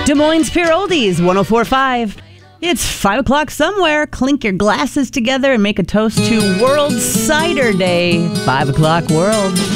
Des Moines Pure Oldies, 104.5. It's 5 o'clock somewhere. Clink your glasses together and make a toast to World Cider Day. 5 o'clock world.